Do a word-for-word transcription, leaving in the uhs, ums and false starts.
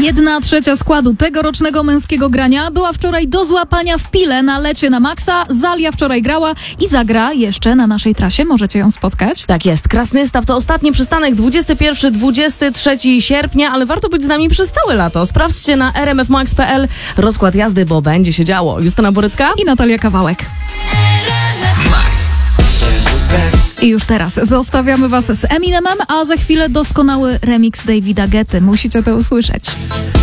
Jedna trzecia składu tegorocznego męskiego grania była wczoraj do złapania w Pile na lecie na maksa. Zalia wczoraj grała i zagra jeszcze na naszej trasie. Możecie ją spotkać. Tak jest. Krasnystaw to ostatni przystanek dwudziestego pierwszego do dwudziestego trzeciego sierpnia, ale warto być z nami przez całe lato. Sprawdźcie na r m f max kropka p l rozkład jazdy, bo będzie się działo. Justyna Borycka i Natalia Kawałek. Max. I już teraz zostawiamy was z Eminemem, a za chwilę doskonały remix Davida Guetty. Musicie to usłyszeć.